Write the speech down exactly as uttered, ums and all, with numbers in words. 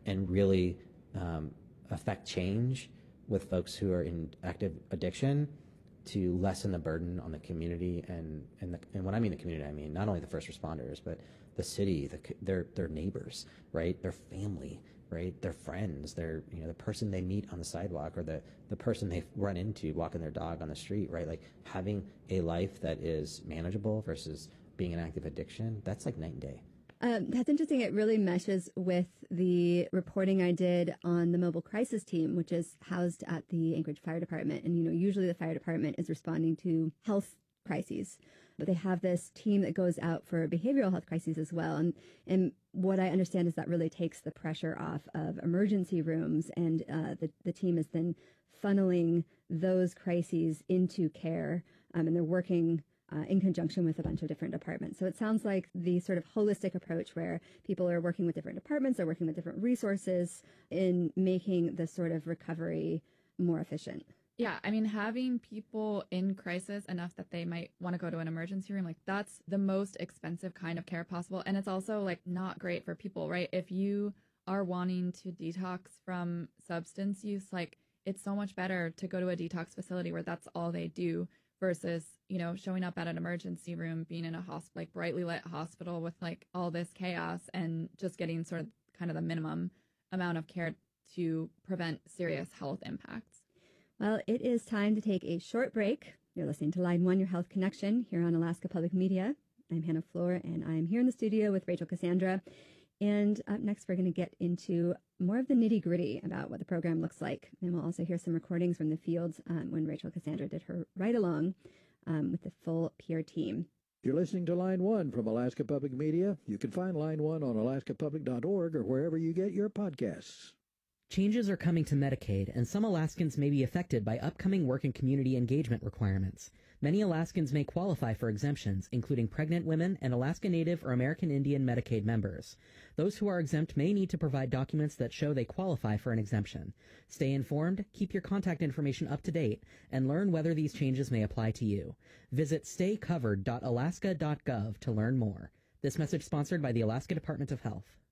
and really um, affect change with folks who are in active addiction to lessen the burden on the community. And and, the, and when I mean the community, I mean not only the first responders, but the city, the, their their neighbors, right? Their family, right? Their friends, their, you know, the person they meet on the sidewalk, or the, the person they run into walking their dog on the street, right? Like having a life that is manageable versus being in active addiction, that's like night and day. Um, that's interesting. It really meshes with the reporting I did on the mobile crisis team, which is housed at the Anchorage Fire Department. And, you know, usually the fire department is responding to health crises, but they have this team that goes out for behavioral health crises as well. And, and what I understand is that really takes the pressure off of emergency rooms, and uh, the, the team is then funneling those crises into care, um, and they're working Uh, in conjunction with a bunch of different departments. So it sounds like the sort of holistic approach where people are working with different departments, they're working with different resources in making the sort of recovery more efficient. Yeah, I mean, having people in crisis enough that they might want to go to an emergency room, like that's the most expensive kind of care possible. And it's also like not great for people, right? If you are wanting to detox from substance use, like it's so much better to go to a detox facility where that's all they do, versus, you know, showing up at an emergency room, being in a hosp- like brightly lit hospital with like all this chaos and just getting sort of kind of the minimum amount of care to prevent serious health impacts. Well, it is time to take a short break. You're listening to Line One, Your Health Connection, here on Alaska Public Media. I'm Hannah Floor, and I'm here in the studio with Rachel Cassandra. And up next, we're going to get into more of the nitty gritty about what the program looks like. And we'll also hear some recordings from the field um, when Rachel Cassandra did her ride along um, with the full P R team. You're listening to Line One from Alaska Public Media. You can find Line One on alaska public dot org or wherever you get your podcasts. Changes are coming to Medicaid, and some Alaskans may be affected by upcoming work and community engagement requirements. Many Alaskans may qualify for exemptions, including pregnant women and Alaska Native or American Indian Medicaid members. Those who are exempt may need to provide documents that show they qualify for an exemption. Stay informed, keep your contact information up to date, and learn whether these changes may apply to you. Visit stay covered dot alaska dot gov to learn more. This message sponsored by the Alaska Department of Health.